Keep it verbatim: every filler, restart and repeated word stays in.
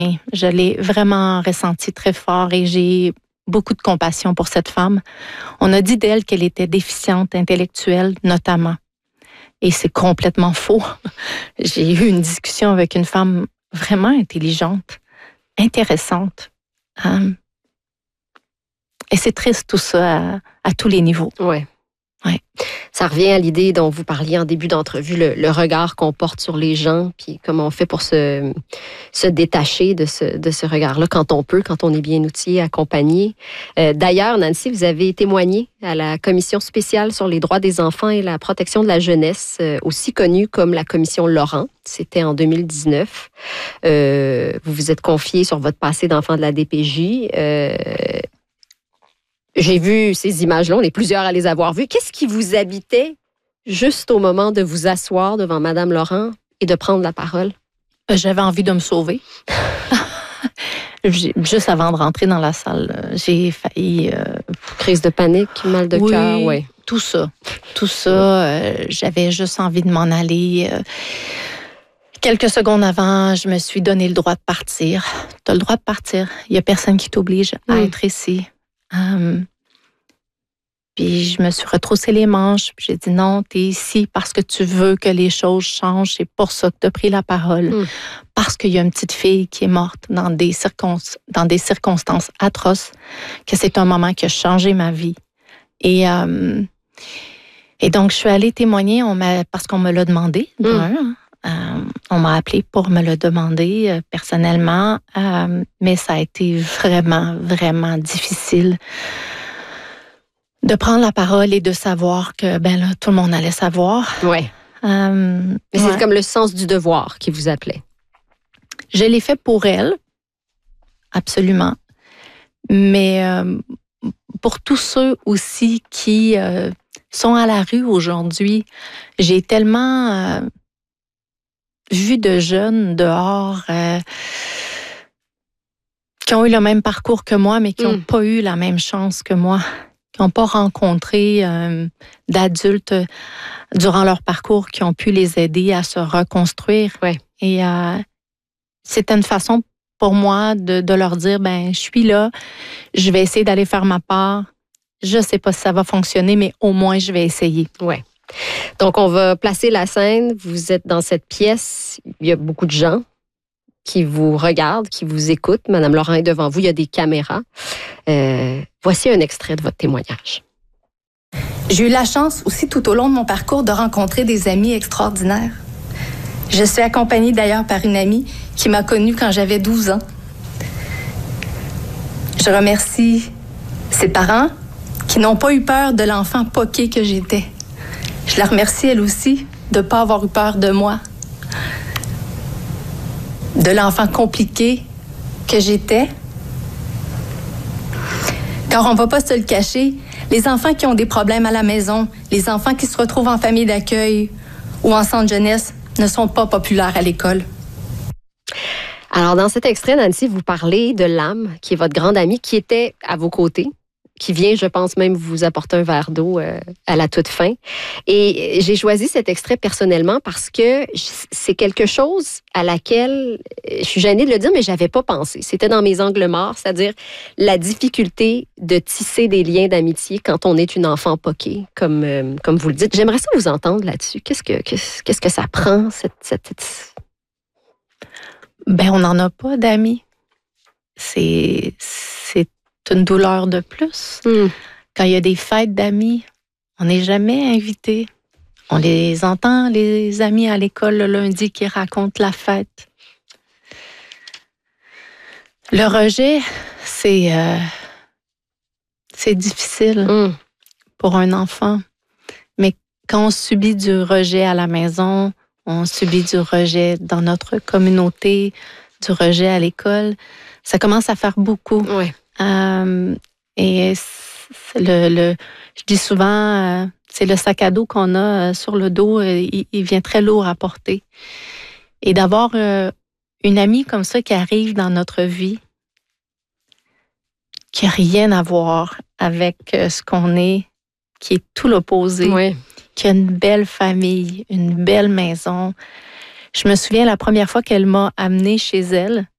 Je l'ai vraiment ressenti très fort et j'ai beaucoup de compassion pour cette femme. On a dit d'elle qu'elle était déficiente intellectuelle, notamment. Et c'est complètement faux. J'ai eu une discussion avec une femme vraiment intelligente, intéressante. Um, et c'est triste tout ça à, à tous les niveaux. Ouais. Ouais. Ça revient à l'idée dont vous parliez en début d'entrevue, le, le regard qu'on porte sur les gens, puis comment on fait pour se, se détacher de ce, de ce regard-là quand on peut, quand on est bien outillé, accompagné. Euh, d'ailleurs, Nancy, vous avez témoigné à la Commission spéciale sur les droits des enfants et la protection de la jeunesse, euh, aussi connue comme la Commission Laurent. C'était en deux mille dix-neuf. Euh, vous vous êtes confié sur votre passé d'enfant de la D P J. Euh, J'ai vu ces images-là, on est plusieurs à les avoir vues. Qu'est-ce qui vous habitait juste au moment de vous asseoir devant Madame Laurent et de prendre la parole? J'avais envie de me sauver. Juste avant de rentrer dans la salle, j'ai failli... Euh... Crise de panique, mal de oui, cœur, oui. tout ça. Tout ça, euh, j'avais juste envie de m'en aller. Euh... Quelques secondes avant, je me suis donné le droit de partir. Tu as le droit de partir. Il n'y a personne qui t'oblige à oui. être ici. Um, puis je me suis retroussé les manches, puis j'ai dit non, t'es ici parce que tu veux que les choses changent, c'est pour ça que t'as pris la parole. Mm. Parce qu'il y a une petite fille qui est morte dans des, circonst- dans des circonstances atroces, que c'est un moment qui a changé ma vie. Et, um, et donc, je suis allée témoigner on m'a, parce qu'on me l'a demandé. Mm. Hein. Euh, on m'a appelé pour me le demander euh, personnellement, euh, mais ça a été vraiment, vraiment difficile de prendre la parole et de savoir que ben là, tout le monde allait savoir. Oui. Euh, mais c'est ouais. comme le sens du devoir qui vous appelait. Je l'ai fait pour elle, absolument. Mais euh, pour tous ceux aussi qui euh, sont à la rue aujourd'hui, j'ai tellement... Euh, vu de jeunes dehors euh, qui ont eu le même parcours que moi, mais qui n'ont mm. pas eu la même chance que moi, qui n'ont pas rencontré euh, d'adultes durant leur parcours qui ont pu les aider à se reconstruire. Ouais. Et euh, c'était une façon pour moi de, de leur dire, ben, je suis là, je vais essayer d'aller faire ma part. Je ne sais pas si ça va fonctionner, mais au moins, je vais essayer. Ouais. Donc, on va placer la scène. Vous êtes dans cette pièce. Il y a beaucoup de gens qui vous regardent, qui vous écoutent. Madame Laurent est devant vous. Il y a des caméras. Euh, voici un extrait de votre témoignage. J'ai eu la chance aussi tout au long de mon parcours de rencontrer des amis extraordinaires. Je suis accompagnée d'ailleurs par une amie qui m'a connue quand j'avais douze ans. Je remercie ses parents qui n'ont pas eu peur de l'enfant poqué que j'étais. Je la remercie, elle aussi, de ne pas avoir eu peur de moi, de l'enfant compliqué que j'étais. Car on ne va pas se le cacher, les enfants qui ont des problèmes à la maison, les enfants qui se retrouvent en famille d'accueil ou en centre jeunesse ne sont pas populaires à l'école. Alors, dans cet extrait, Nancy, vous parlez de l'âme, qui est votre grande amie, qui était à vos côtés, qui vient, je pense, même vous apporter un verre d'eau euh, à la toute fin. Et j'ai choisi cet extrait personnellement parce que c'est quelque chose à laquelle, je suis gênée de le dire, mais je n'avais pas pensé. C'était dans mes angles morts, c'est-à-dire la difficulté de tisser des liens d'amitié quand on est une enfant poquée, comme, euh, comme vous le dites. J'aimerais ça vous entendre là-dessus. Qu'est-ce que, qu'est-ce, qu'est-ce que ça prend, cette... cette... Ben, on n'en a pas d'amis. C'est... c'est une douleur de plus. Mm. Quand il y a des fêtes d'amis, on n'est jamais invité. On les entend, les amis à l'école le lundi qui racontent la fête. Le rejet, c'est, euh, c'est difficile mm. pour un enfant. Mais quand on subit du rejet à la maison, on subit du rejet dans notre communauté, du rejet à l'école, ça commence à faire beaucoup. Oui. Euh, et le, le, je dis souvent, euh, c'est le sac à dos qu'on a euh, sur le dos, euh, il, il vient très lourd à porter. Et d'avoir euh, une amie comme ça qui arrive dans notre vie, qui n'a rien à voir avec euh, ce qu'on est, qui est tout l'opposé, oui. qui a une belle famille, une belle maison. Je me souviens la première fois qu'elle m'a amenée chez elle,